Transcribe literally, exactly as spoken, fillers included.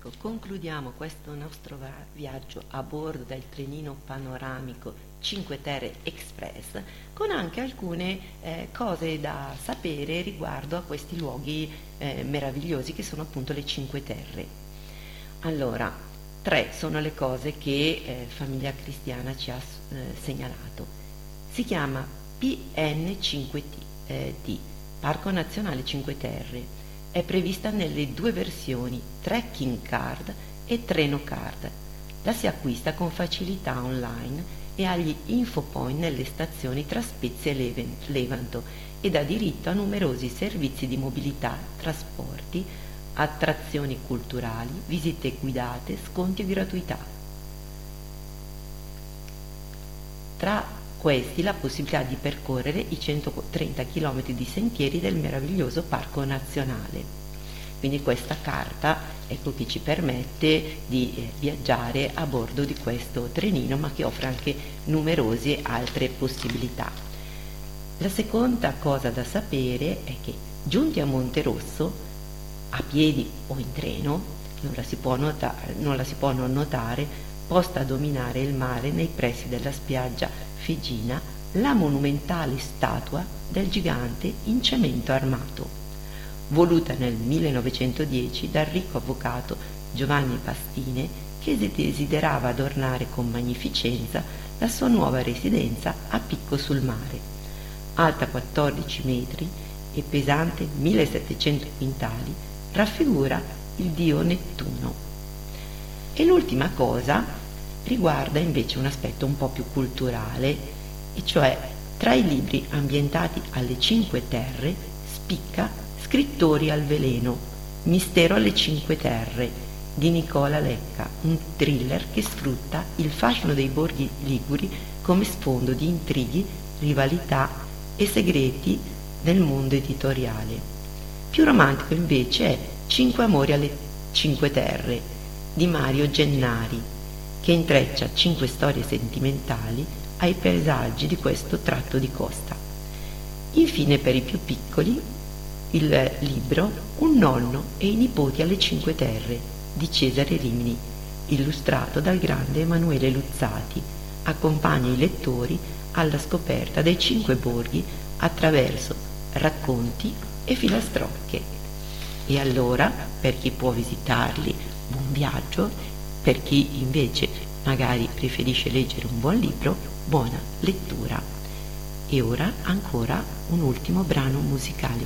Ecco, concludiamo questo nostro va- viaggio a bordo del trenino panoramico Cinque Terre Express con anche alcune eh, cose da sapere riguardo a questi luoghi eh, meravigliosi che sono appunto le Cinque Terre. Allora, tre sono le cose che eh, Famiglia Cristiana ci ha eh, segnalato. Si chiama P N cinque T, Parco Nazionale Cinque Terre. È prevista nelle due versioni, trekking card e treno card. La si acquista con facilità online e agli infopoint nelle stazioni tra Spezia e Leven- Levanto ed ha diritto a numerosi servizi di mobilità, trasporti, attrazioni culturali, visite guidate, sconti e gratuità. Tra questi la possibilità di percorrere i centotrenta chilometri di sentieri del meraviglioso parco nazionale. Quindi questa carta, ecco, che ci permette di eh, viaggiare a bordo di questo trenino, ma che offre anche numerose altre possibilità. La seconda cosa da sapere è che giunti a Monterosso, a piedi o in treno, non la si può notare, non la si può non notare, posta a dominare il mare nei pressi della spiaggia Figina, la monumentale statua del gigante in cemento armato, voluta nel millenovecentodieci dal ricco avvocato Giovanni Pastine, che desiderava adornare con magnificenza la sua nuova residenza a picco sul mare. Alta quattordici metri e pesante millesettecento quintali, raffigura il dio Nettuno. E l'ultima cosa riguarda invece un aspetto un po' più culturale, e cioè tra i libri ambientati alle Cinque Terre spicca Scrittori al veleno, Mistero alle Cinque Terre di Nicola Lecca, un thriller che sfrutta il fascino dei borghi liguri come sfondo di intrighi, rivalità e segreti del mondo editoriale. Più romantico invece è Cinque amori alle Cinque Terre di Mario Gennari, che intreccia cinque storie sentimentali ai paesaggi di questo tratto di costa. Infine, per i più piccoli, il libro Un nonno e i nipoti alle Cinque Terre di Cesare Rimini, illustrato dal grande Emanuele Luzzati, accompagna i lettori alla scoperta dei cinque borghi attraverso racconti e filastrocche. E allora, per chi può visitarli, buon viaggio. Per chi invece magari preferisce leggere un buon libro, buona lettura. E ora ancora un ultimo brano musicale.